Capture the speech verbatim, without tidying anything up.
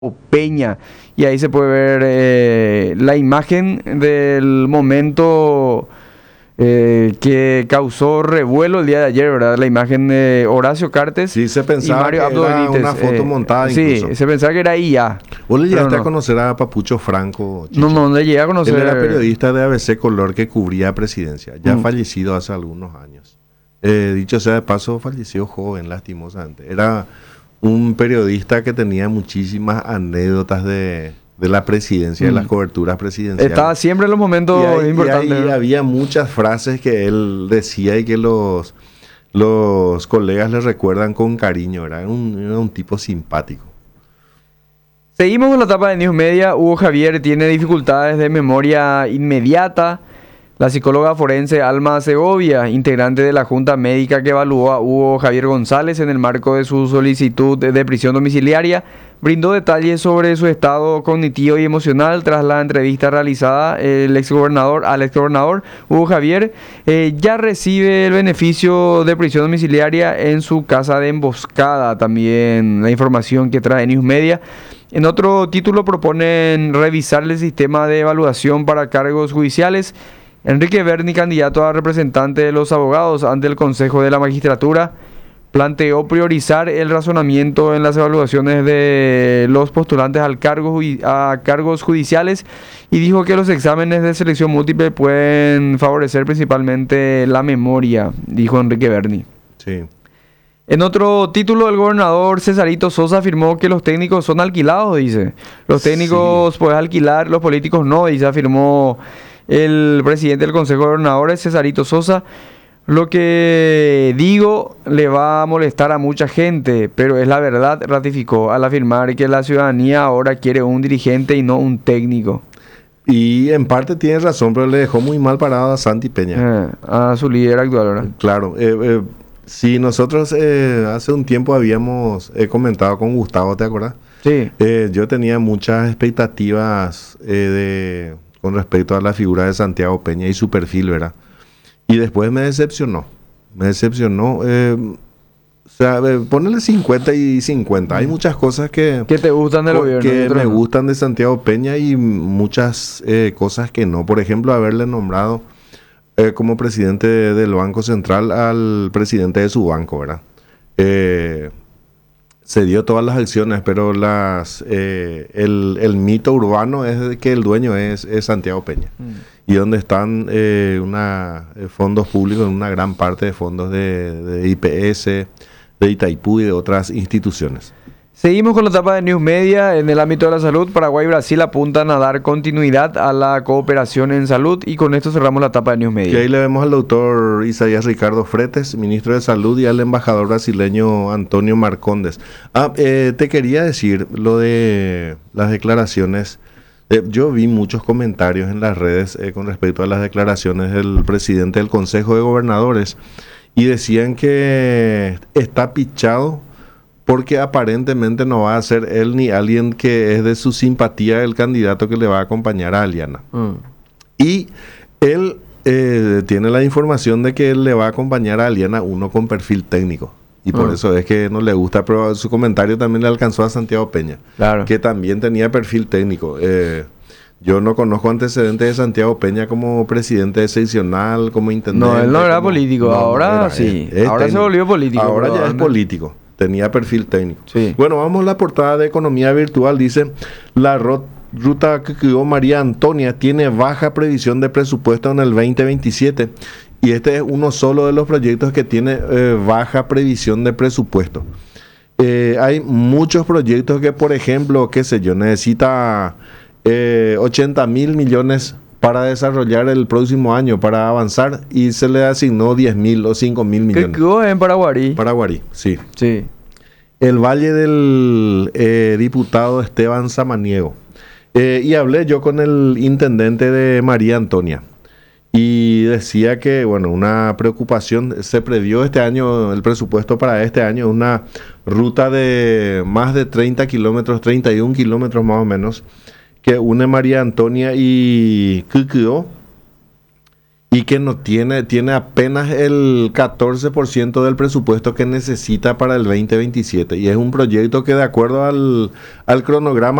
Peña, y ahí se puede ver eh, la imagen del momento eh, que causó revuelo el día de ayer, ¿verdad? La imagen de Horacio Cartes Sí, se y pensaba Mario que Abdo era Benítez. una foto eh, montada sí, incluso. se pensaba que era I A. ¿Vos le pero llegaste no. a conocer a Papucho Franco, No, Chicho? no, no le llegué a conocer. Él era periodista de A B C Color que cubría presidencia, ya Mm. fallecido hace algunos años. Eh, dicho sea de paso, falleció joven, lastimosamente. Era un periodista que tenía muchísimas anécdotas de, de la presidencia, de las Mm. coberturas presidenciales. Estaba siempre en los momentos Y ahí, y importantes. ahí ¿no? había muchas frases que él decía y que los, los colegas le recuerdan con cariño. Era un, era un tipo simpático. Seguimos con la etapa de News Media. Hugo Javier tiene dificultades de memoria inmediata. La psicóloga forense Alma Segovia, integrante de la Junta Médica que evaluó a Hugo Javier González en el marco de su solicitud de, de prisión domiciliaria, brindó detalles sobre su estado cognitivo y emocional tras la entrevista realizada. El exgobernador, al exgobernador Hugo Javier eh, ya recibe el beneficio de prisión domiciliaria en su casa de emboscada. También la información que trae News Media. En otro título proponen revisar el sistema de evaluación para cargos judiciales. Enrique Berni, candidato a representante de los abogados ante el Consejo de la Magistratura, planteó priorizar el razonamiento en las evaluaciones de los postulantes al cargo, a cargos judiciales y dijo que los exámenes de selección múltiple pueden favorecer principalmente la memoria, dijo Enrique Berni. Sí. En otro título, el gobernador Cesarito Sosa afirmó que los técnicos son alquilados, dice. Los técnicos sí. Puedes alquilar, los políticos no, dice, afirmó el presidente del Consejo de Gobernadores, Cesarito Sosa. Lo que digo le va a molestar a mucha gente, pero es la verdad, ratificó al afirmar que la ciudadanía ahora quiere un dirigente y no un técnico. Y en parte tiene razón, pero le dejó muy mal parado a Santi Peña. Eh, a su líder actual, ¿verdad? Claro. Eh, eh, sí, nosotros eh, hace un tiempo habíamos eh, comentado con Gustavo, ¿te acuerdas? Sí. Eh, yo tenía muchas expectativas eh, de, con respecto a la figura de Santiago Peña y su perfil, ¿verdad? Y después me decepcionó. Me decepcionó. Eh, o sea, eh, ponerle cincuenta y cincuenta. Hay muchas cosas que... ¿Qué te gustan del gobierno? Que me no? gustan de Santiago Peña y muchas eh, cosas que no. Por ejemplo, haberle nombrado eh, como presidente de, del Banco Central al presidente de su banco, ¿verdad? Eh, se dio todas las acciones, pero las eh, el, el mito urbano es de que el dueño es, es Santiago Peña. Mm. Y donde están eh, una, eh, fondos públicos, una gran parte de fondos de, de I P S, de Itaipú y de otras instituciones. Seguimos con la etapa de News Media. En el ámbito de la salud, Paraguay y Brasil apuntan a dar continuidad a la cooperación en salud y con esto cerramos la etapa de News Media. Y ahí le vemos al doctor Isaías Ricardo Fretes, ministro de Salud, y al embajador brasileño Antonio Marcondes. Ah, eh, te quería decir lo de las declaraciones. Eh, yo vi muchos comentarios en las redes eh, con respecto a las declaraciones del presidente del Consejo de Gobernadores y decían que está pichado porque aparentemente no va a ser él ni alguien que es de su simpatía el candidato que le va a acompañar a Aliana. Mm. Y él eh, tiene la información de que él le va a acompañar a Aliana uno con perfil técnico. Y por mm. eso es que no le gusta, pero su comentario también le alcanzó a Santiago Peña, claro, que también tenía perfil técnico. Eh, yo no conozco antecedentes de Santiago Peña como presidente seccional, como intendente. No, él no era como, político, no, ahora no era, sí, es, es ahora técnico. se volvió político. Ahora ya es ¿no? político, tenía perfil técnico. Sí. Bueno, vamos a la portada de Economía Virtual, dice, la rot ruta que creó María Antonia tiene baja previsión de presupuesto en el veinte veintisiete. Y este es uno solo de los proyectos que tiene eh, baja previsión de presupuesto. Eh, hay muchos proyectos que, por ejemplo, qué sé yo, necesita eh, ochenta mil millones para desarrollar el próximo año, para avanzar, y se le asignó diez mil o cinco mil millones. ¿Qué quedó en Paraguarí? Paraguarí, sí. Sí. El Valle del eh, diputado Esteban Samaniego. Eh, y hablé yo con el intendente de María Antonia. Y decía que, bueno, una preocupación, se previó este año, el presupuesto para este año, una ruta de más de treinta kilómetros, treinta y un kilómetros más o menos, que une María Antonia y Ququio. y que no tiene, tiene apenas el catorce por ciento del presupuesto que necesita para el veinte veintisiete. Y es un proyecto que de acuerdo al, al cronograma